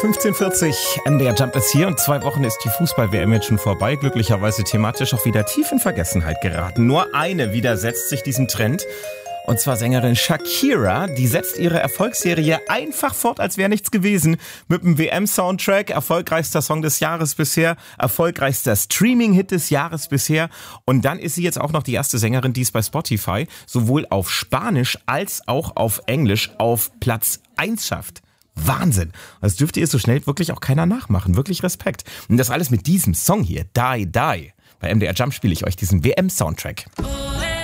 15:40, MDR Jump ist hier und 2 Wochen ist die Fußball-WM jetzt schon vorbei. Glücklicherweise thematisch auch wieder tief in Vergessenheit geraten. Nur eine widersetzt sich diesem Trend. Und zwar Sängerin Shakira, die setzt ihre Erfolgsserie einfach fort, als wäre nichts gewesen. Mit dem WM-Soundtrack, erfolgreichster Song des Jahres bisher, erfolgreichster Streaming-Hit des Jahres bisher. Und dann ist sie jetzt auch noch die erste Sängerin, die es bei Spotify sowohl auf Spanisch als auch auf Englisch auf Platz 1 schafft. Wahnsinn. Das dürfte ihr so schnell wirklich auch keiner nachmachen. Wirklich Respekt. Und das alles mit diesem Song hier, Die Die. Bei MDR Jump spiele ich euch diesen WM-Soundtrack.